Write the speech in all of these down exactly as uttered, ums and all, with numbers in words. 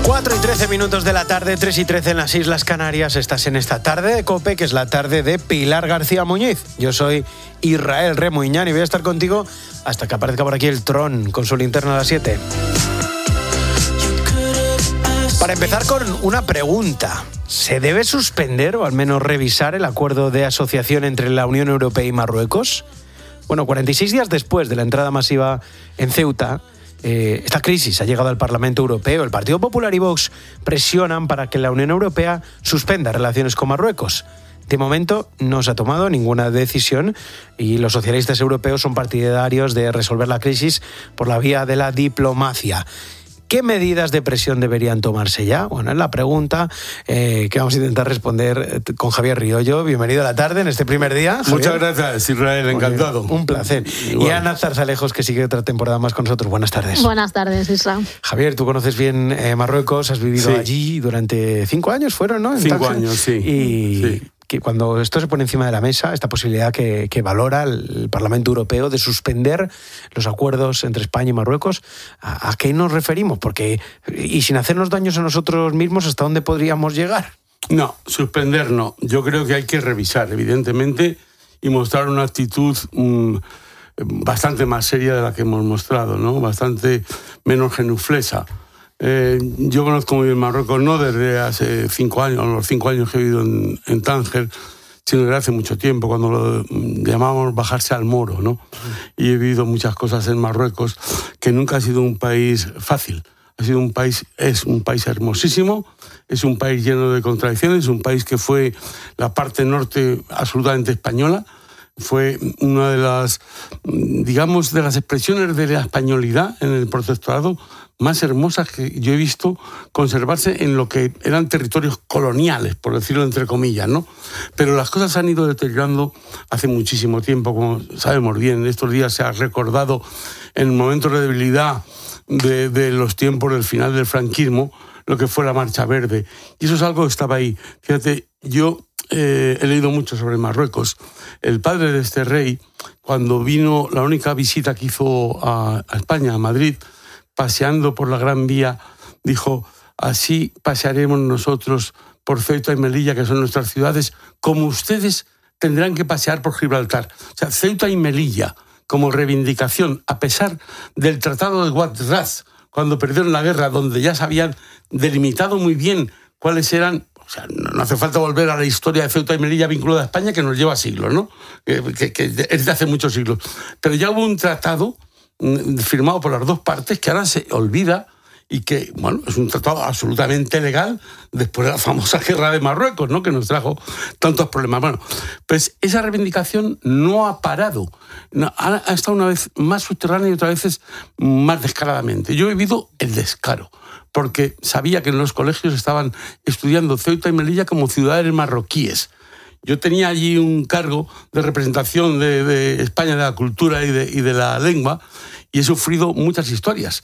cuatro y trece minutos de la tarde, tres y trece en las Islas Canarias. Estás en esta tarde de COPE, que es la tarde de Pilar García Muñiz. Yo soy Israel Remuñán y voy a estar contigo hasta que aparezca por aquí el Tron con su linterna a las siete. Para empezar con una pregunta. ¿Se debe suspender o al menos revisar el acuerdo de asociación entre la Unión Europea y Marruecos? Bueno, cuarenta y seis días después de la entrada masiva en Ceuta, Eh, esta crisis ha llegado al Parlamento Europeo. El Partido Popular y Vox presionan para que la Unión Europea suspenda relaciones con Marruecos. De momento no se ha tomado ninguna decisión y los socialistas europeos son partidarios de resolver la crisis por la vía de la diplomacia. ¿Qué medidas de presión deberían tomarse ya? Bueno, es la pregunta eh, que vamos a intentar responder con Javier Riollo. Bienvenido a la tarde en este primer día, Javier. Muchas gracias, Israel, encantado. Oye, un placer. Igual. Y Ana Zarzalejos, que sigue otra temporada más con nosotros. Buenas tardes. Buenas tardes, Isra. Javier, tú conoces bien eh, Marruecos, has vivido sí. allí durante cinco años, ¿fueron, no? En cinco Tánger. años, sí. Y sí. que cuando esto se pone encima de la mesa, esta posibilidad que, que valora el, el Parlamento Europeo de suspender los acuerdos entre España y Marruecos, ¿a, a qué nos referimos? Porque, y sin hacernos daños a nosotros mismos, ¿hasta dónde podríamos llegar? No, suspender no. Yo creo que hay que revisar, evidentemente, y mostrar una actitud mmm, bastante más seria de la que hemos mostrado, ¿no? Bastante menos genuflesa. Eh, yo conozco muy bien Marruecos, no desde hace cinco años, los cinco años que he vivido en, en Tánger, sino desde hace mucho tiempo, cuando lo llamábamos bajarse al moro, ¿no? Y he vivido muchas cosas en Marruecos, que nunca ha sido un país fácil. Ha sido un país, es un país hermosísimo, es un país lleno de contradicciones, es un país que fue la parte norte absolutamente española, fue una de las, digamos, de las expresiones de la españolidad en el protectorado más hermosas que yo he visto conservarse en lo que eran territorios coloniales, por decirlo entre comillas, ¿no? Pero las cosas se han ido deteriorando hace muchísimo tiempo, como sabemos bien. En estos días se ha recordado en momentos de debilidad de, de los tiempos del final del franquismo lo que fue la Marcha Verde. Y eso es algo que estaba ahí. Fíjate, yo eh, he leído mucho sobre Marruecos. El padre de este rey, cuando vino, la única visita que hizo a, a España, a Madrid, paseando por la Gran Vía, dijo: así pasearemos nosotros por Ceuta y Melilla, que son nuestras ciudades, como ustedes tendrán que pasear por Gibraltar. O sea, Ceuta y Melilla, como reivindicación, a pesar del Tratado de Guadraz, cuando perdieron la guerra, donde ya se habían delimitado muy bien cuáles eran. O sea, no hace falta volver a la historia de Ceuta y Melilla vinculada a España, que nos lleva siglos, ¿no? Que, que, que es de hace muchos siglos. Pero ya hubo un tratado firmado por las dos partes que ahora se olvida y que, bueno, es un tratado absolutamente legal después de la famosa guerra de Marruecos, ¿no? Que nos trajo tantos problemas. Bueno, pues esa reivindicación no ha parado. No, ha, ha estado una vez más subterránea y otra vez más descaradamente. Yo he vivido el descaro, porque sabía que en los colegios estaban estudiando Ceuta y Melilla como ciudades marroquíes. Yo tenía allí un cargo de representación de, de España, de la cultura y de, y de la lengua, y he sufrido muchas historias,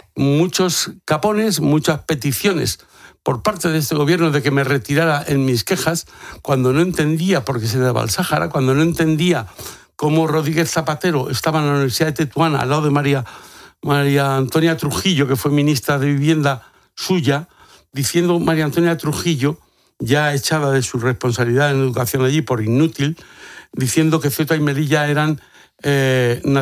muchos capones, muchas peticiones por parte de este gobierno de que me retirara en mis quejas, cuando no entendía por qué se daba el Sáhara, cuando no entendía cómo Rodríguez Zapatero estaba en la Universidad de Tetuán al lado de María, María Antonia Trujillo, que fue ministra de Vivienda suya, diciendo María Antonia Trujillo, ya echada de su responsabilidad en educación allí por inútil, diciendo que Ceuta y Melilla eran eh,